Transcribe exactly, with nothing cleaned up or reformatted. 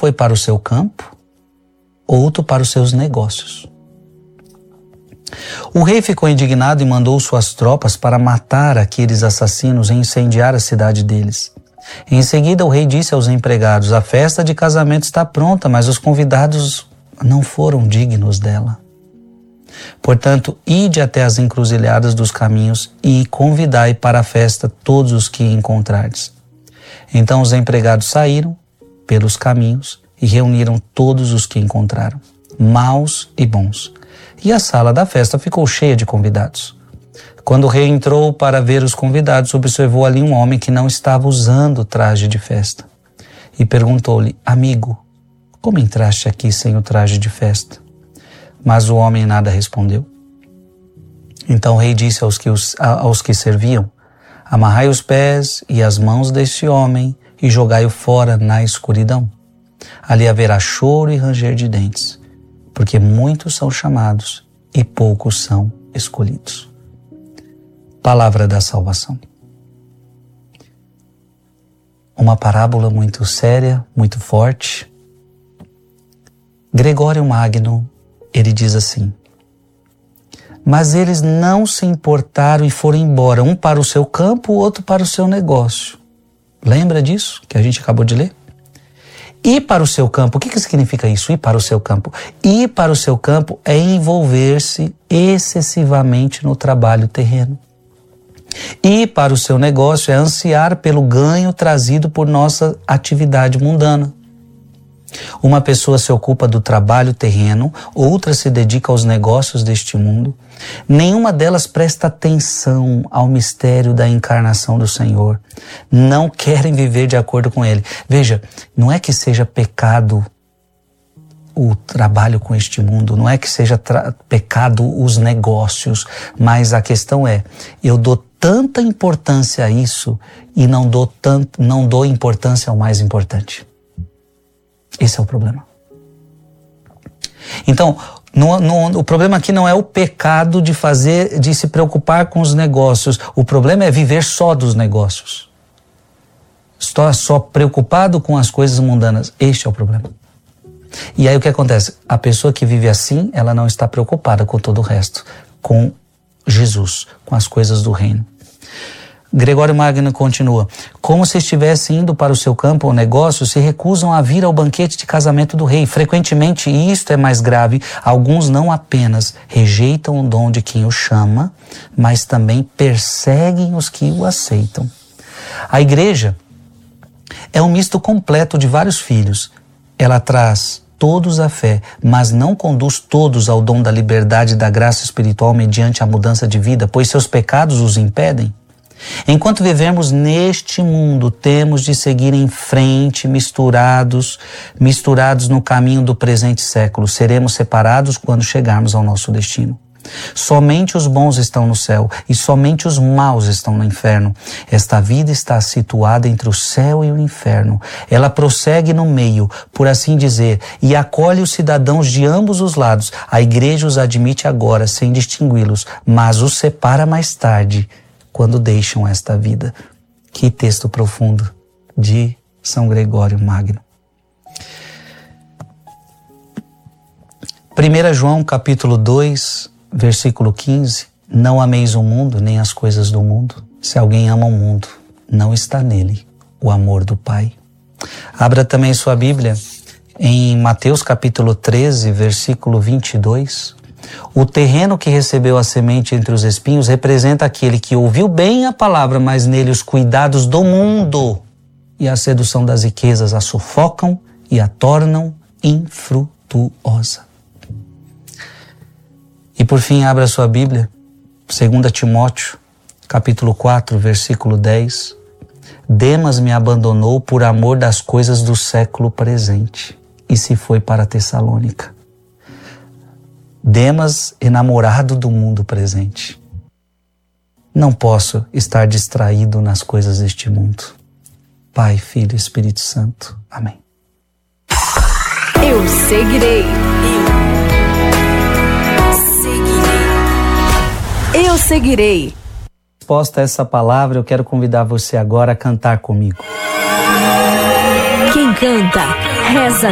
foi para o seu campo, outro para os seus negócios. O rei ficou indignado e mandou suas tropas para matar aqueles assassinos e incendiar a cidade deles. Em seguida, o rei disse aos empregados: a festa de casamento está pronta, mas os convidados não foram dignos dela. Portanto, ide até as encruzilhadas dos caminhos e convidai para a festa todos os que encontrardes. Então os empregados saíram pelos caminhos e reuniram todos os que encontraram, maus e bons. E a sala da festa ficou cheia de convidados. Quando o rei entrou para ver os convidados, observou ali um homem que não estava usando traje de festa. E perguntou-lhe: amigo, como entraste aqui sem o traje de festa? Mas o homem nada respondeu. Então o rei disse aos que, os, aos que serviam: amarrai os pés e as mãos deste homem e jogai-o fora na escuridão. Ali haverá choro e ranger de dentes, porque muitos são chamados e poucos são escolhidos. Palavra da salvação. Uma parábola muito séria, muito forte. Gregório Magno, ele diz assim: mas eles não se importaram e foram embora, um para o seu campo, o outro para o seu negócio. Lembra disso que a gente acabou de ler? Ir para o seu campo, o que que significa isso? Ir para o seu campo. Ir para o seu campo é envolver-se excessivamente no trabalho terreno. Ir para o seu negócio é ansiar pelo ganho trazido por nossa atividade mundana. Uma pessoa se ocupa do trabalho terreno, outra se dedica aos negócios deste mundo. Nenhuma delas presta atenção ao mistério da encarnação do Senhor. Não querem viver de acordo com Ele. Veja, não é que seja pecado o trabalho com este mundo, não é que seja pecado os negócios, mas a questão é, eu dou tanta importância a isso e não dou, tanto, não dou importância ao mais importante. Esse é o problema. Então, no, no, o problema aqui não é o pecado de fazer, de se preocupar com os negócios. O problema é viver só dos negócios. Estou só preocupado com as coisas mundanas. Este é o problema. E aí o que acontece? A pessoa que vive assim, ela não está preocupada com todo o resto, com Jesus, com as coisas do reino. Gregório Magno continua: como se estivessem indo para o seu campo ou negócio, se recusam a vir ao banquete de casamento do rei. Frequentemente, e isto é mais grave, alguns não apenas rejeitam o dom de quem o chama, mas também perseguem os que o aceitam. A igreja é um misto completo de vários filhos. Ela traz todos à fé, mas não conduz todos ao dom da liberdade e da graça espiritual mediante a mudança de vida, pois seus pecados os impedem. Enquanto vivemos neste mundo, temos de seguir em frente, misturados, misturados no caminho do presente século. Seremos separados quando chegarmos ao nosso destino. Somente os bons estão no céu e somente os maus estão no inferno. Esta vida está situada entre o céu e o inferno. Ela prossegue no meio, por assim dizer, e acolhe os cidadãos de ambos os lados. A igreja os admite agora, sem distingui-los, mas os separa mais tarde, quando deixam esta vida. Que texto profundo de São Gregório Magno. primeiro João capítulo dois, versículo quinze. Não ameis o mundo, nem as coisas do mundo. Se alguém ama o mundo, não está nele o amor do Pai. Abra também sua Bíblia em Mateus capítulo treze, versículo vinte e dois. O terreno que recebeu a semente entre os espinhos representa aquele que ouviu bem a palavra, mas nele os cuidados do mundo e a sedução das riquezas a sufocam e a tornam infrutuosa. E por fim, abra sua Bíblia, dois Timóteo, capítulo quatro, versículo dez. Demas me abandonou por amor das coisas do século presente e se foi para Tessalônica. Demas, enamorado do mundo presente. Não posso estar distraído nas coisas deste mundo. Pai, Filho e Espírito Santo. Amém. Eu seguirei. Eu seguirei. Eu seguirei. Resposta a essa palavra, eu quero convidar você agora a cantar comigo. Quem canta, reza